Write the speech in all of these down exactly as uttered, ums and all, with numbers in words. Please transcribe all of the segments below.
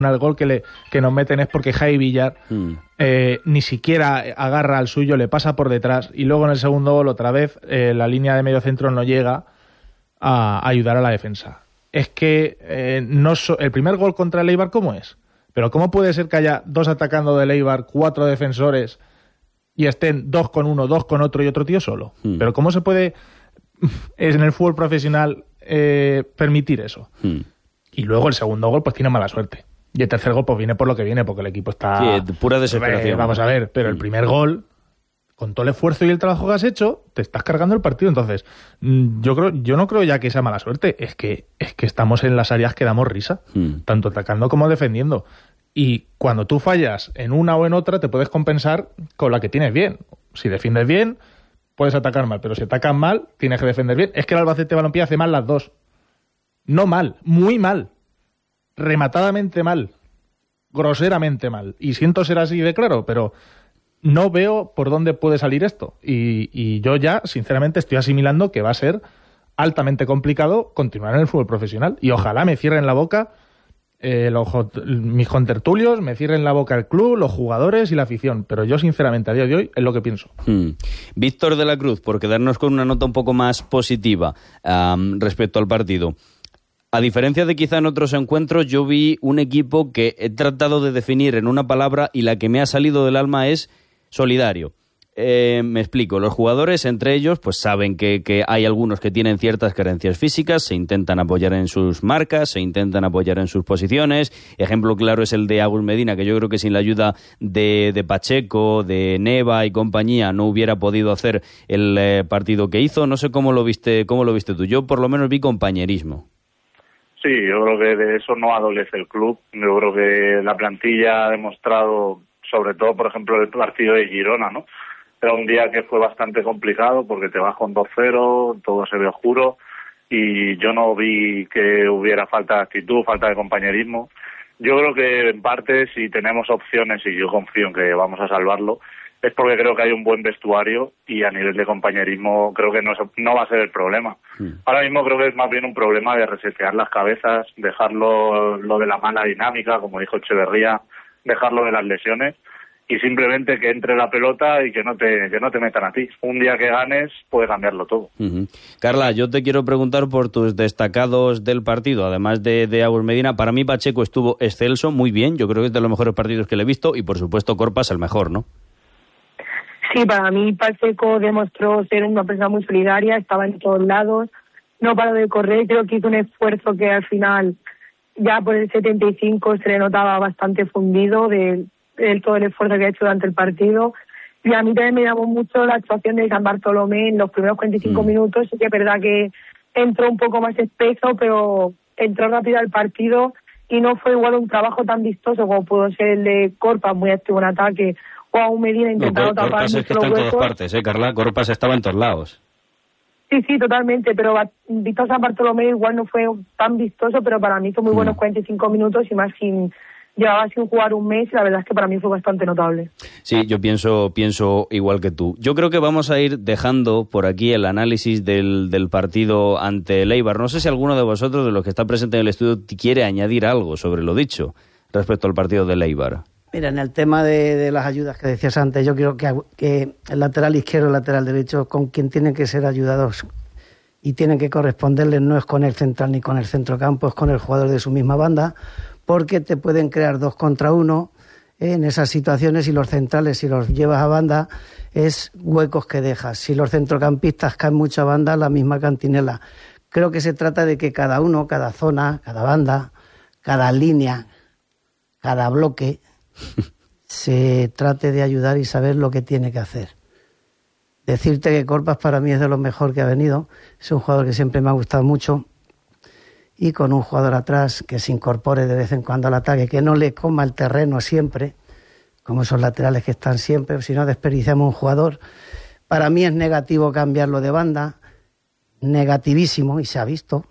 el gol que, le, que nos meten es porque Javi Villar mm. eh, ni siquiera agarra al suyo, le pasa por detrás y luego en el segundo gol otra vez eh, la línea de medio centro no llega a ayudar a la defensa. Es que eh, no so, el primer gol contra el Eibar, ¿cómo es? Pero ¿cómo puede ser que haya dos atacando del Eibar, cuatro defensores y estén dos con uno, dos con otro y otro tío solo? Mm. Pero ¿cómo se puede en el fútbol profesional eh, permitir eso? Mm. Y luego el segundo gol pues tiene mala suerte. Y el tercer gol pues viene por lo que viene, porque el equipo está... Sí, pura desesperación. Eh, vamos a ver, pero el primer gol, con todo el esfuerzo y el trabajo que has hecho, te estás cargando el partido. Entonces, yo creo, yo no creo ya que sea mala suerte, es que, es que estamos en las áreas que damos risa, mm. tanto atacando como defendiendo. Y cuando tú fallas en una o en otra, te puedes compensar con la que tienes bien. Si defiendes bien, puedes atacar mal, pero si atacas mal, tienes que defender bien. Es que el Albacete Balompié hace mal las dos. No mal, muy mal. Rematadamente mal, groseramente mal, y siento ser así de claro, pero no veo por dónde puede salir esto, y, y yo ya sinceramente estoy asimilando que va a ser altamente complicado continuar en el fútbol profesional, y ojalá me cierren la boca eh, los, mis contertulios, me cierren la boca el club, los jugadores y la afición, pero yo sinceramente a día de hoy es lo que pienso. hmm. Víctor de la Cruz, por quedarnos con una nota un poco más positiva um, respecto al partido. A diferencia de quizá en otros encuentros, yo vi un equipo que he tratado de definir en una palabra y la que me ha salido del alma es solidario. Eh, me explico, los jugadores entre ellos pues saben que, que hay algunos que tienen ciertas carencias físicas, se intentan apoyar en sus marcas, se intentan apoyar en sus posiciones. Ejemplo claro es el de Agus Medina, que yo creo que sin la ayuda de, de Pacheco, de Neva y compañía no hubiera podido hacer el eh, partido que hizo. No sé cómo lo viste, cómo lo viste tú. Yo por lo menos vi compañerismo. Sí, yo creo que de eso no adolece el club. Yo creo que la plantilla ha demostrado, sobre todo, por ejemplo, el partido de Girona, ¿no? Era un día que fue bastante complicado porque te vas con dos cero, todo se ve oscuro y yo no vi que hubiera falta de actitud, falta de compañerismo. Yo creo que en parte si tenemos opciones, y yo confío en que vamos a salvarlo, es porque creo que hay un buen vestuario y a nivel de compañerismo creo que no, no va a ser el problema. Sí. Ahora mismo creo que es más bien un problema de resetear las cabezas, dejarlo lo de la mala dinámica, como dijo Echeverría, dejarlo de las lesiones y simplemente que entre la pelota y que no te que no te metan a ti. Un día que ganes puede cambiarlo todo. Uh-huh. Carla, yo te quiero preguntar por tus destacados del partido, además de, de Agus Medina. Para mí Pacheco estuvo excelso, muy bien, yo creo que es de los mejores partidos que le he visto y por supuesto Corpas el mejor, ¿no? Sí, para mí Pacheco demostró ser una persona muy solidaria, estaba en todos lados, no paró de correr, creo que hizo un esfuerzo que al final, ya por el setenta y cinco se le notaba bastante fundido de, de todo el esfuerzo que ha hecho durante el partido. Y a mí también me llamó mucho la actuación de San Bartolomé en los primeros cuarenta y cinco mm. minutos, sí que es verdad que entró un poco más espeso, pero entró rápido al partido y no fue igual un trabajo tan vistoso como pudo ser el de Corpas, muy activo en ataque, o a un Medina intentando no, tapar mucho es que está en todas partes, ¿eh, Carla? Corpas estaba en todos lados. Sí, sí, totalmente, pero Víctor San Bartolomé igual no fue tan vistoso, pero para mí fue muy buenos mm. cuarenta y cinco minutos y más sin... Llevaba sin jugar un mes y la verdad es que para mí fue bastante notable. Sí, yo pienso pienso igual que tú. Yo creo que vamos a ir dejando por aquí el análisis del, del partido ante el Eibar. No sé si alguno de vosotros, de los que está presente en el estudio, quiere añadir algo sobre lo dicho respecto al partido del Eibar. Mira, en el tema de, de las ayudas que decías antes, yo creo que, que el lateral izquierdo y el lateral derecho, con quien tienen que ser ayudados y tienen que corresponderles, no es con el central ni con el centrocampo, es con el jugador de su misma banda, porque te pueden crear dos contra uno eh, en esas situaciones, y los centrales, si los llevas a banda, es huecos que dejas. Si los centrocampistas caen mucho a banda, la misma cantinela. Creo que se trata de que cada uno, cada zona, cada banda, cada línea, cada bloque se trate de ayudar y saber lo que tiene que hacer. Decirte que Corpas para mí es de lo mejor que ha venido, es un jugador que siempre me ha gustado mucho, y con un jugador atrás que se incorpore de vez en cuando al ataque, que no le coma el terreno siempre, como esos laterales que están siempre, si no desperdiciamos un jugador. Para mí es negativo cambiarlo de banda, negativísimo, y se ha visto.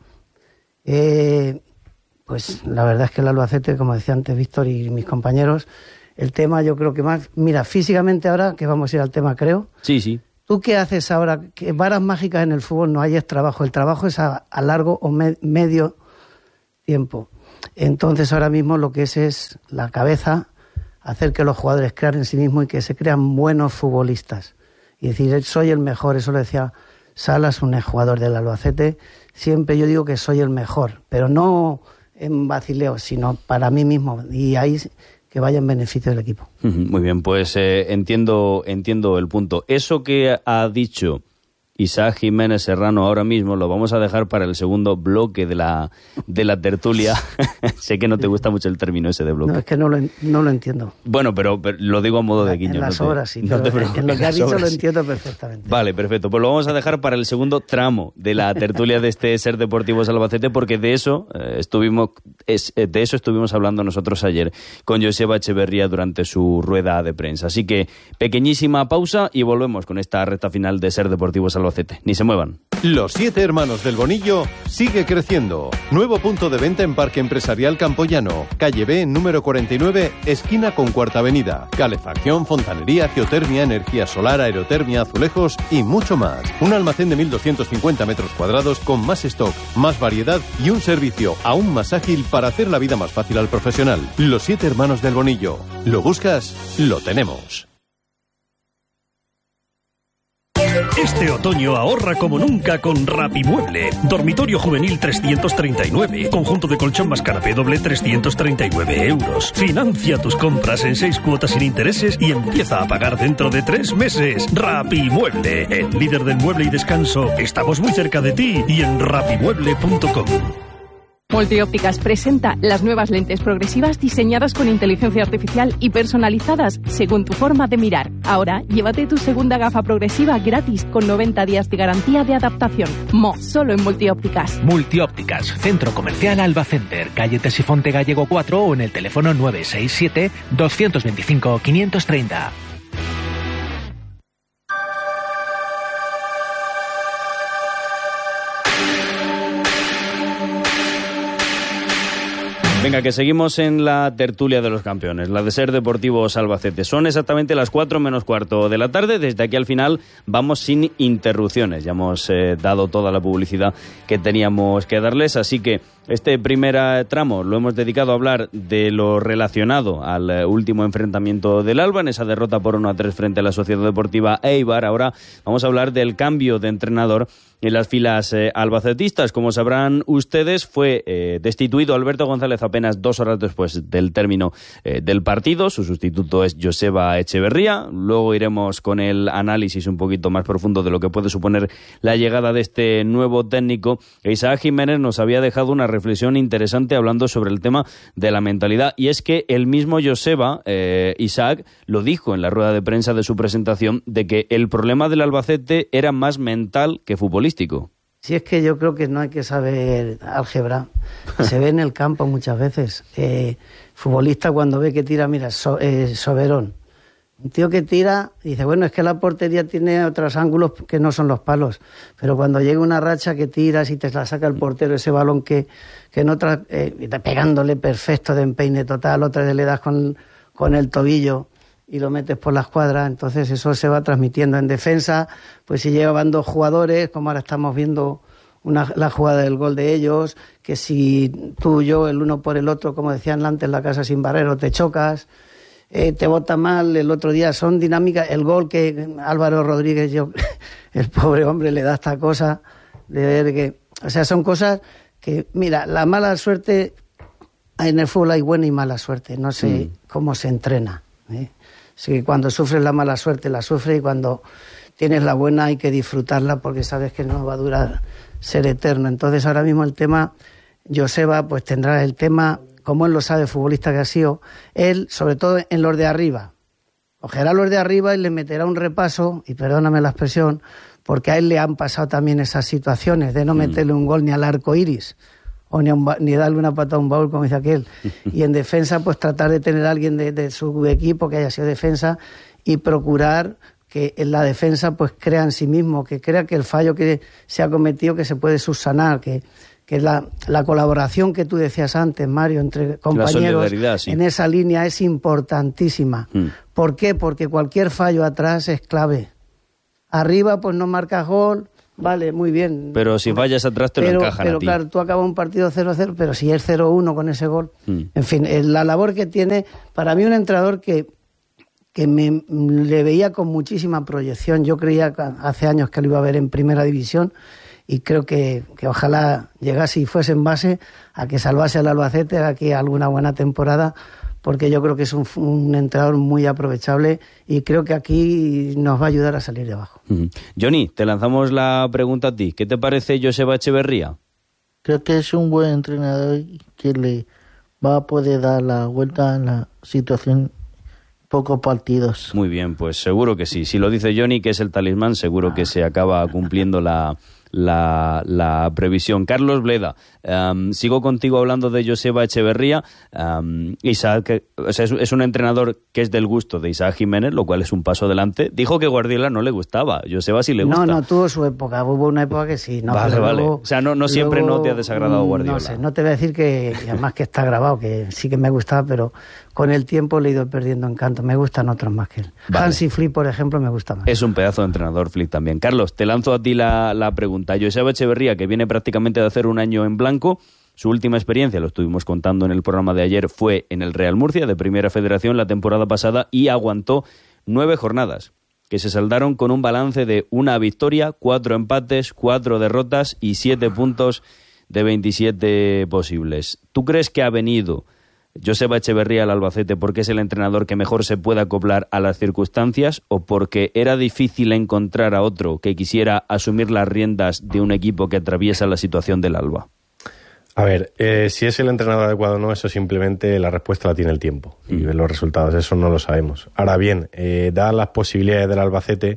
Eh, pues la verdad es que el Albacete, como decía antes Víctor y mis compañeros, el tema yo creo que más... Mira, físicamente ahora, que vamos a ir al tema creo... Sí, sí. ¿Tú qué haces ahora? Que varas mágicas en el fútbol no hay, es trabajo. El trabajo es a, a largo o me, medio tiempo. Entonces ahora mismo lo que es es la cabeza, hacer que los jugadores crean en sí mismos y que se crean buenos futbolistas. Y decir, soy el mejor, eso lo decía Salas, un exjugador del Albacete, siempre yo digo que soy el mejor, pero no en vacileo, sino para mí mismo, y ahí que vaya en beneficio del equipo. Muy bien, pues eh, entiendo, entiendo el punto. Eso que ha dicho Isaac Jiménez Serrano ahora mismo lo vamos a dejar para el segundo bloque de la, de la tertulia. Sé que no te gusta mucho el término ese de bloque. No, es que no lo, no lo entiendo. Bueno, pero, pero lo digo a modo de guiño. En las no te, obras, sí, no pero te en lo que has dicho lo sí. entiendo perfectamente. Vale, perfecto. Pues lo vamos a dejar para el segundo tramo de la tertulia de este Ser Deportivos Albacete, porque de eso eh, estuvimos es, eh, de eso estuvimos hablando nosotros ayer con Joseba Echeverría durante su rueda de prensa. Así que pequeñísima pausa y volvemos con esta recta final de Ser Deportivos Albacete. Ni se muevan. Los Siete Hermanos del Bonillo sigue creciendo. Nuevo punto de venta en Parque Empresarial Campoyano, calle B, número cuarenta y nueve, esquina con Cuarta Avenida. Calefacción, fontanería, geotermia, energía solar, aerotermia, azulejos y mucho más. Un almacén de mil doscientos cincuenta metros cuadrados con más stock, más variedad y un servicio aún más ágil para hacer la vida más fácil al profesional. Los Siete Hermanos del Bonillo. ¿Lo buscas? Lo tenemos. Este otoño ahorra como nunca con Rapimueble. Dormitorio juvenil trescientos treinta y nueve. Conjunto de colchón más canapé doble trescientos treinta y nueve euros. Financia tus compras en seis cuotas sin intereses y empieza a pagar dentro de tres meses. Rapimueble, el líder del mueble y descanso. Estamos muy cerca de ti y en rapimueble punto com. Multiópticas presenta las nuevas lentes progresivas diseñadas con inteligencia artificial y personalizadas según tu forma de mirar. Ahora, llévate tu segunda gafa progresiva gratis con noventa días de garantía de adaptación. Mo, solo en Multiópticas. Multiópticas, Centro Comercial Albacenter, calle Tesifonte Gallego cuatro o en el teléfono nueve seis siete, dos dos cinco, cinco tres cero. Venga, que seguimos en la tertulia de los campeones, la de Ser Deportivos Albacete. Son exactamente las cuatro menos cuarto de la tarde. Desde aquí al final vamos sin interrupciones. Ya hemos eh, dado toda la publicidad que teníamos que darles, así que este primer tramo lo hemos dedicado a hablar de lo relacionado al eh, último enfrentamiento del Alba, en esa derrota por uno a tres frente a la Sociedad Deportiva Eibar. Ahora vamos a hablar del cambio de entrenador en las filas eh, albacetistas. Como sabrán ustedes, fue eh, destituido Alberto González apenas dos horas después del término eh, del partido. Su sustituto es Joseba Echeverría. Luego iremos con el análisis un poquito más profundo de lo que puede suponer la llegada de este nuevo técnico. Isaac Jiménez nos había dejado una reflexión interesante hablando sobre el tema de la mentalidad, y es que el mismo Joseba, eh, Isaac, lo dijo en la rueda de prensa de su presentación, de que el problema del Albacete era más mental que futbolístico. Si es que yo creo que no hay que saber álgebra, se ve en el campo muchas veces. Eh, futbolista cuando ve que tira, mira, so, eh, Soberón, un tío que tira, dice, bueno, es que la portería tiene otros ángulos que no son los palos, pero cuando llega una racha que tiras y te la saca el portero, ese balón que, que en otra, eh, pegándole perfecto de empeine total, otra vez le das con, con el tobillo y lo metes por la escuadra, entonces eso se va transmitiendo en defensa. Pues si llegaban dos jugadores, como ahora estamos viendo una, la jugada del gol de ellos, que si tú y yo, el uno por el otro, como decían antes, la casa sin barrero, te chocas, eh, te bota mal. El otro día son dinámicas, el gol que Álvaro Rodríguez, yo, el pobre hombre, le da esta cosa de ver que, o sea, son cosas que, mira, la mala suerte, en el fútbol hay buena y mala suerte, no sé mm. cómo se entrena, ¿eh? Así que cuando sufres la mala suerte la sufres, y cuando tienes la buena hay que disfrutarla porque sabes que no va a durar ser eterno. Entonces ahora mismo el tema, Joseba pues tendrá el tema, como él lo sabe, futbolista que ha sido, él sobre todo en los de arriba, cogerá a los de arriba y le meterá un repaso, y perdóname la expresión, porque a él le han pasado también esas situaciones de no meterle un gol ni al arco iris, o ni, un, ni darle una patada a un baúl, como dice aquel. Y en defensa, pues tratar de tener a alguien de, de su equipo que haya sido defensa y procurar que en la defensa pues crea en sí mismo, que crea que el fallo que se ha cometido que se puede subsanar, que, que la, la colaboración que tú decías antes, Mario, entre compañeros sí. en esa línea es importantísima. Mm. ¿Por qué? Porque cualquier fallo atrás es clave. Arriba pues no marcas gol, Vale, muy bien. Pero si fallas atrás te pero, lo encajan pero, a ti. Pero claro, tú acabas un partido cero cero, pero si es cero uno con ese gol... Mm. En fin, la labor que tiene... Para mí un entrenador que, que me le veía con muchísima proyección. Yo creía hace años que lo iba a ver en primera división y creo que, que ojalá llegase y fuese en base a que salvase al Albacete, a que alguna buena temporada, porque yo creo que es un, un entrenador muy aprovechable y creo que aquí nos va a ayudar a salir de abajo. Uh-huh. Johnny, te lanzamos la pregunta a ti. ¿Qué te parece Joseba Echeverría? Creo que es un buen entrenador que le va a poder dar la vuelta a la situación. Pocos partidos. Muy bien, pues seguro que sí. Si lo dice Johnny, que es el talismán, seguro que se acaba cumpliendo la... La, la previsión. Carlos Bleda, um, sigo contigo hablando de Joseba Echeverría. Um, Isaac, o sea, es, es un entrenador que es del gusto de Isaac Jiménez, lo cual es un paso adelante. Dijo que Guardiola no le gustaba, Joseba sí le gusta. No, no, tuvo su época, hubo una época que sí. No, vale, vale. Luego, o sea, no, no siempre luego, no te ha desagradado Guardiola. No sé, no te voy a decir que, además que está grabado, que sí que me gustaba, pero con el tiempo le he ido perdiendo encanto. Me gustan otros más que él. Vale. Hansi Flick, por ejemplo, me gusta más. Es un pedazo de entrenador Flick también. Carlos, te lanzo a ti la, la pregunta. Joseba Echeverría, que viene prácticamente de hacer un año en blanco, su última experiencia, lo estuvimos contando en el programa de ayer, fue en el Real Murcia, de Primera Federación, la temporada pasada, y aguantó nueve jornadas, que se saldaron con un balance de una victoria, cuatro empates, cuatro derrotas y siete puntos de veintisiete posibles. ¿Tú crees que ha venido Joseba Echeverría al Albacete porque es el entrenador que mejor se puede acoplar a las circunstancias o porque era difícil encontrar a otro que quisiera asumir las riendas de un equipo que atraviesa la situación del Alba? A ver, eh, si es el entrenador adecuado o no, eso simplemente la respuesta la tiene el tiempo y mm. los resultados, eso no lo sabemos. Ahora bien, eh, dadas las posibilidades del Albacete,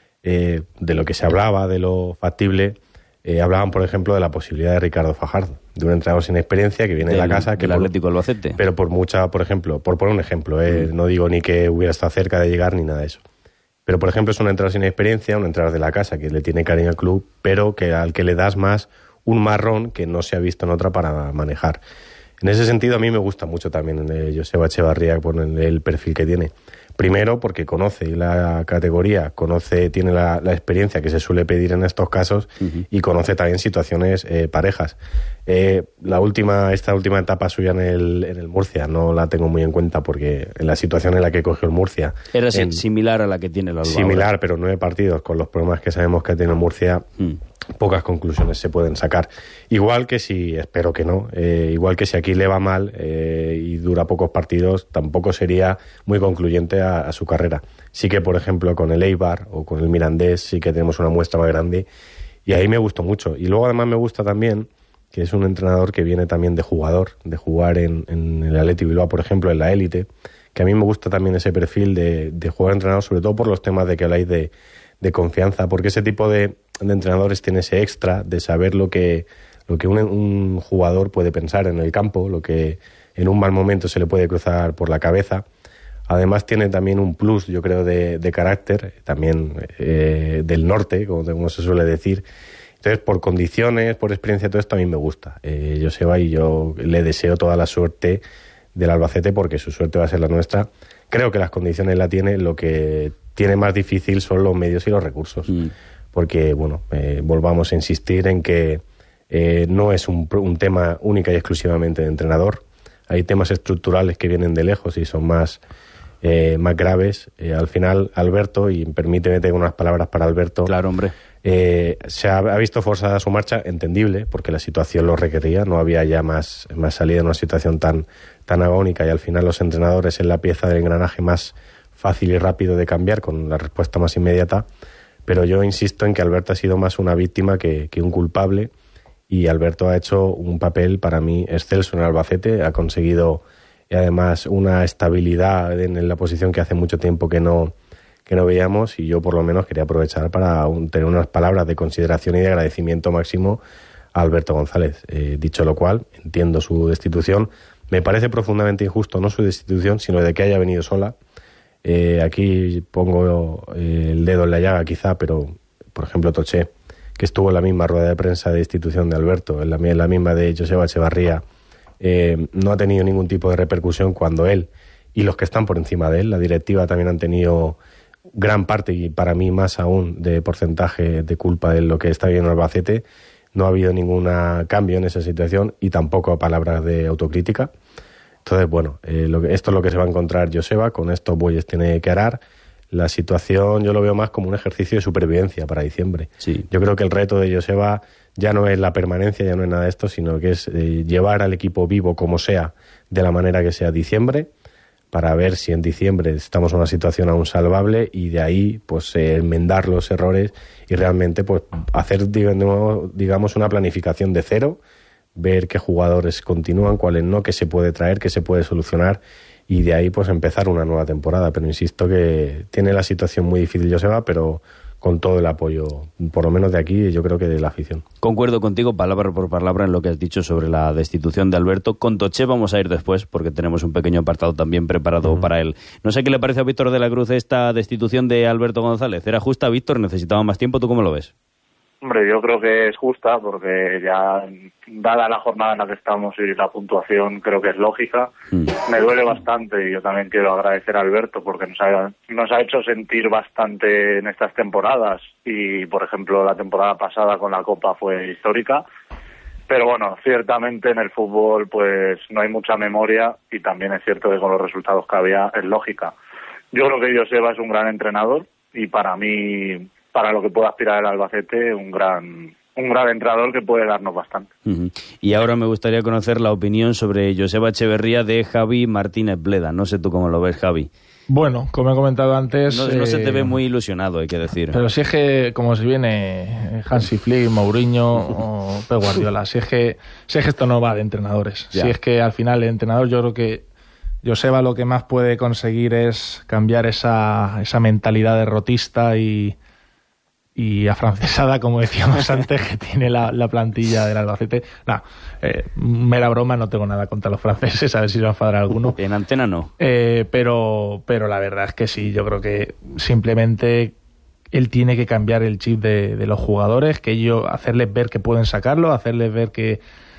eh, de lo que se hablaba, de lo factible, eh, hablaban, por ejemplo, de la posibilidad de Ricardo Fajardo, de un entrenador sin experiencia que viene del, de la casa. Que del Atlético Albacete. Pero por mucha, por ejemplo, por poner un ejemplo, eh, mm. no digo ni que hubiera estado cerca de llegar ni nada de eso. Pero, por ejemplo, es un entrenador sin experiencia, un entrenador de la casa que le tiene cariño al club, pero que al que le das más un marrón que no se ha visto en otra para manejar. En ese sentido, a mí me gusta mucho también eh, Joseba Echeverría por el, el perfil que tiene. Primero, porque conoce la categoría, conoce, tiene la, la experiencia que se suele pedir en estos casos uh-huh. y conoce también situaciones eh, parejas. Eh, la última, esta última etapa suya en el, en el Murcia no la tengo muy en cuenta porque en la situación en la que cogió el Murcia... Era en, similar a la que tiene el Alba. Similar, ahora. Pero nueve partidos con los problemas que sabemos que tiene el Murcia... Uh-huh. Pocas conclusiones se pueden sacar. Igual que si, espero que no, eh, igual que si aquí le va mal eh, y dura pocos partidos, tampoco sería muy concluyente a, a su carrera. Sí que, por ejemplo, con el Eibar o con el Mirandés sí que tenemos una muestra más grande y ahí me gustó mucho. Y luego además me gusta también que es un entrenador que viene también de jugador, de jugar en, en el Athletic Bilbao, por ejemplo, en la élite, que a mí me gusta también ese perfil de, de jugador entrenador, sobre todo por los temas de que habláis de, de confianza, porque ese tipo de de entrenadores tiene ese extra de saber lo que lo que un, un jugador puede pensar en el campo, lo que en un mal momento se le puede cruzar por la cabeza. Además tiene también un plus, yo creo, de, de carácter, también eh, del norte, como, como se suele decir. Entonces, por condiciones, por experiencia, todo esto a mí me gusta. Eh, Joseba, y yo le deseo toda la suerte del Albacete porque su suerte va a ser la nuestra. Creo que las condiciones la tiene, lo que tiene más difícil son los medios y los recursos. Mm. Porque, bueno, eh, volvamos a insistir en que eh, no es un, un tema única y exclusivamente de entrenador. Hay temas estructurales que vienen de lejos y son más, eh, más graves. Eh, al final, Alberto, y permíteme tener unas palabras para Alberto. Claro, hombre. Eh, se ha, ha visto forzada su marcha, entendible, porque la situación lo requería. No había ya más, más salida en una situación tan, tan agónica y al final los entrenadores en la pieza del engranaje más fácil y rápido de cambiar, con la respuesta más inmediata. Pero yo insisto en que Alberto ha sido más una víctima que, que un culpable y Alberto ha hecho un papel para mí excelso en Albacete, ha conseguido y además una estabilidad en, en la posición que hace mucho tiempo que no, que no veíamos y yo por lo menos quería aprovechar para un, tener unas palabras de consideración y de agradecimiento máximo a Alberto González. Eh, dicho lo cual, entiendo su destitución, me parece profundamente injusto no su destitución sino de que haya venido sola. Eh, aquí pongo eh, el dedo en la llaga quizá, pero por ejemplo Toché, que estuvo en la misma rueda de prensa de destitución de Alberto, en la, en la misma de Joseba Echeverría, eh, no ha tenido ningún tipo de repercusión cuando él y los que están por encima de él, la directiva, también han tenido gran parte, y para mí más aún, de porcentaje de culpa de lo que está viendo Albacete. No ha habido ningún cambio en esa situación y tampoco palabras de autocrítica. Entonces, bueno, eh, lo que, esto es lo que se va a encontrar Joseba, con esto Bueyes tiene que arar. La situación yo lo veo más como un ejercicio de supervivencia para diciembre. Sí. Yo creo que el reto de Joseba ya no es la permanencia, ya no es nada de esto, sino que es eh, llevar al equipo vivo como sea, de la manera que sea diciembre, para ver si en diciembre estamos en una situación aún salvable y de ahí pues eh, enmendar los errores y realmente pues hacer digamos, digamos una planificación de cero, ver qué jugadores continúan, cuáles no, qué se puede traer, qué se puede solucionar y de ahí pues empezar una nueva temporada. Pero insisto que tiene la situación muy difícil Joseba, pero con todo el apoyo, por lo menos de aquí, yo creo que de la afición. Concuerdo contigo, palabra por palabra, en lo que has dicho sobre la destitución de Alberto. Con Toché vamos a ir después, porque tenemos un pequeño apartado también preparado uh-huh. para él. No sé qué le parece a Víctor de la Cruz esta destitución de Alberto González. ¿Era justa, Víctor? ¿Necesitaba más tiempo? ¿Tú cómo lo ves? Hombre, yo creo que es justa, porque ya, dada la jornada en la que estamos y la puntuación, creo que es lógica. Mm. Me duele bastante y yo también quiero agradecer a Alberto, porque nos ha, nos ha hecho sentir bastante en estas temporadas. Y, por ejemplo, la temporada pasada con la Copa fue histórica. Pero bueno, ciertamente en el fútbol pues no hay mucha memoria y también es cierto que con los resultados que había es lógica. Yo creo que Joseba es un gran entrenador y para mí... para lo que pueda aspirar el Albacete, un gran un gran entrenador que puede darnos bastante. Uh-huh. Y ahora me gustaría conocer la opinión sobre Joseba Echeverría de Javi Martínez Bleda. No sé tú cómo lo ves, Javi. Bueno, como he comentado antes... No, no eh, se te ve muy ilusionado, hay que decir. Pero si es que, como si viene Hansi Flick, Mourinho o Pep Guardiola, si es que, si es que esto no va de entrenadores. Ya. Si es que al final el entrenador, yo creo que Joseba lo que más puede conseguir es cambiar esa, esa mentalidad derrotista y... y afrancesada, como decíamos antes, que tiene la, la plantilla del Albacete. Nah, eh, mera broma, no tengo nada contra los franceses, a ver si se va a enfadar alguno. En antena no. Eh, pero, pero la verdad es que sí, yo creo que simplemente él tiene que cambiar el chip de, de los jugadores, que ellos, hacerles ver que pueden sacarlo, hacerles ver que...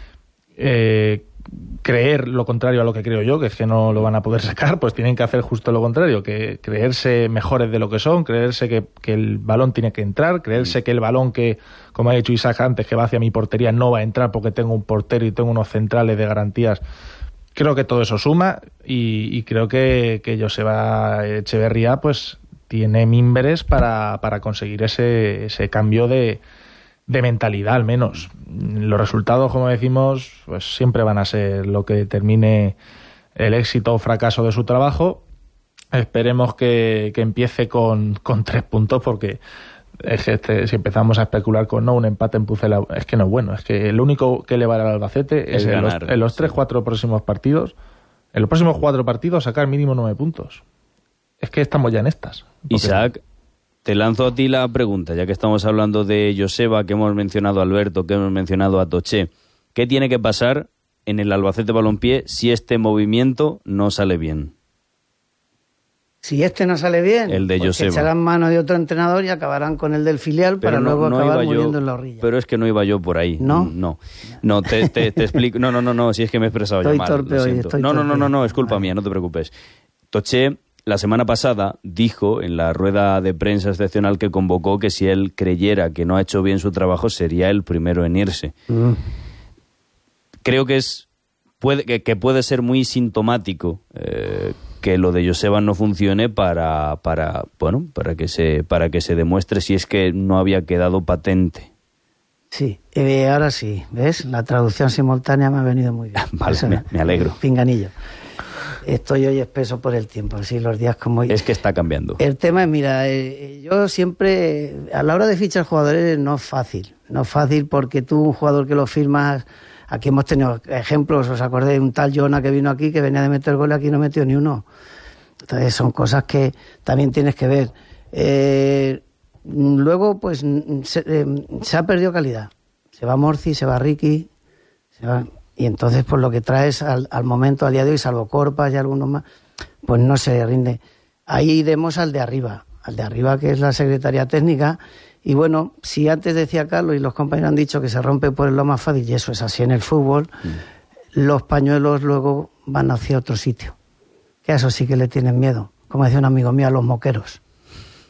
Eh, creer lo contrario a lo que creo yo, que es que no lo van a poder sacar, pues tienen que hacer justo lo contrario, que creerse mejores de lo que son, creerse que, que el balón tiene que entrar, creerse que el balón que, como ha dicho Isaac antes, que va hacia mi portería no va a entrar porque tengo un portero y tengo unos centrales de garantías. Creo que todo eso suma y, y creo que, que Joseba Echeverría pues tiene mimbres para, para conseguir ese, ese cambio de de mentalidad al menos. Los resultados, como decimos, pues siempre van a ser lo que determine el éxito o fracaso de su trabajo. Esperemos que, que empiece con, con tres puntos, porque es que este, si empezamos a especular con no un empate en Pucela, es que no es bueno. Es que lo único que le va al Albacete es, es en, los, en los tres, cuatro próximos partidos, en los próximos cuatro partidos sacar mínimo nueve puntos. Es que estamos ya en estas. Isaac, te lanzo a ti la pregunta, ya que estamos hablando de Joseba, que hemos mencionado a Alberto, que hemos mencionado a Toché. ¿Qué tiene que pasar en el Albacete Balompié si este movimiento no sale bien? Si este no sale bien, el de pues Joseba, echarán mano de otro entrenador y acabarán con el del filial, pero para no, luego no acabar muriendo yo, en la orilla. Pero es que no iba yo por ahí. ¿No? No, no te, te, te explico. No, no, no, no, si es que me he expresado estoy yo mal. Torpe lo hoy, siento. estoy no, no, no, no, no, es culpa vale. mía, no te preocupes. Toché, la semana pasada, dijo en la rueda de prensa excepcional que convocó que si él creyera que no ha hecho bien su trabajo, sería el primero en irse. Mm. Creo que es puede que, que puede ser muy sintomático eh, que lo de Joseba no funcione para para bueno para que se para que se demuestre si es que no había quedado patente. Sí, eh, ahora sí, ¿ves? La traducción simultánea me ha venido muy bien. Vale, Eso, me, me alegro. Pinganillo. Estoy hoy espeso por el tiempo, así los días como hoy. Es que está cambiando. El tema es, mira, eh, yo siempre, a la hora de fichar jugadores no es fácil. No es fácil porque tú, un jugador que lo firmas, aquí hemos tenido ejemplos, os acordáis de un tal Jonah que vino aquí, que venía de meter gol, aquí no metió ni uno. Entonces son cosas que también tienes que ver. Eh, luego, pues, se, eh, se ha perdido calidad. Se va Morci, se va Ricky, se va... Y entonces, pues lo que traes al, al momento, al día de hoy, salvo Corpas y algunos más, pues no se rinde. Ahí iremos al de arriba, al de arriba que es la Secretaría Técnica. Y bueno, si antes decía Carlos y los compañeros han dicho que se rompe por lo más fácil, y eso es así en el fútbol, mm. los pañuelos luego van hacia otro sitio. Que a eso sí que le tienen miedo. Como decía un amigo mío, a los moqueros.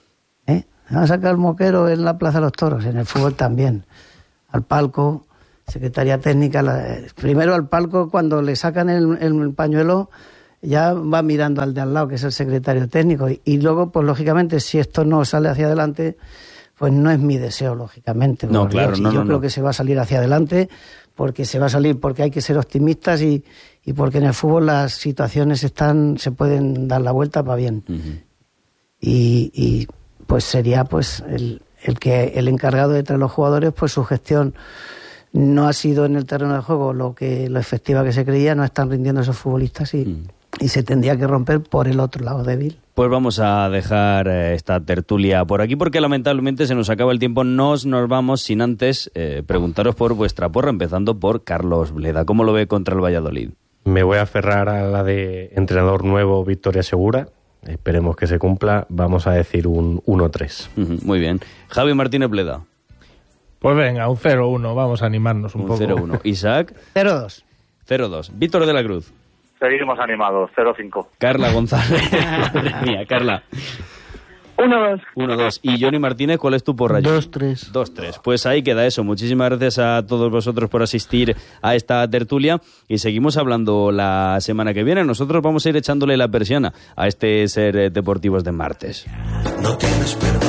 ¿Eh? Van a sacar el moquero en la Plaza de los Toros, en el fútbol también. Al palco, secretaría técnica, la, primero al palco cuando le sacan el, el pañuelo, ya va mirando al de al lado, que es el secretario técnico, y, y luego, pues lógicamente, si esto no sale hacia adelante, pues no es mi deseo, lógicamente. No, claro, no, yo no, creo no. que se va a salir hacia adelante, porque se va a salir, porque hay que ser optimistas y, y porque en el fútbol las situaciones están, se pueden dar la vuelta para bien. Uh-huh. Y, y pues sería pues el, el que el encargado de traer los jugadores, pues su gestión no ha sido en el terreno de juego lo que lo efectiva que se creía, no están rindiendo esos futbolistas y, mm. y se tendría que romper por el otro lado débil. Pues vamos a dejar eh, esta tertulia por aquí porque lamentablemente se nos acaba el tiempo. Nos, nos vamos sin antes eh, preguntaros por vuestra porra, empezando por Carlos Bleda. ¿Cómo lo ve contra el Valladolid? Me voy a aferrar a la de entrenador nuevo, victoria segura. Esperemos que se cumpla. Vamos a decir un uno tres. Uh-huh, muy bien. Javi Martínez Bleda. Pues venga, un cero uno, vamos a animarnos un, un poco. cero uno. Isaac. cero dos. cero dos. Víctor de la Cruz. Seguimos animados, cero cinco. Carla González. Madre mía, Carla. uno dos. uno dos. Y Johnny Martínez, ¿cuál es tu porra? dos tres. dos tres. Pues ahí queda eso. Muchísimas gracias a todos vosotros por asistir a esta tertulia y seguimos hablando la semana que viene. Nosotros vamos a ir echándole la persiana a este Ser Deportivos de martes. No tienes perdón.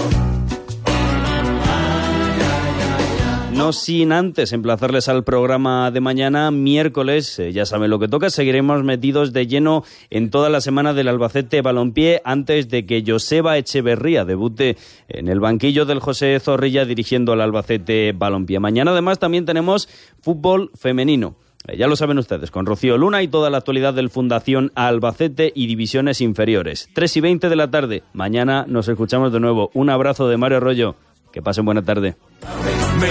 No sin antes emplazarles al programa de mañana, miércoles, eh, ya saben lo que toca, seguiremos metidos de lleno en toda la semana del Albacete Balompié antes de que Joseba Echeverría debute en el banquillo del José Zorrilla dirigiendo al Albacete Balompié. Mañana además también tenemos fútbol femenino. Eh, ya lo saben ustedes, con Rocío Luna y toda la actualidad del Fundación Albacete y divisiones inferiores. tres y veinte de la tarde, mañana nos escuchamos de nuevo. Un abrazo de Mario Arroyo, que pasen buena tarde. Me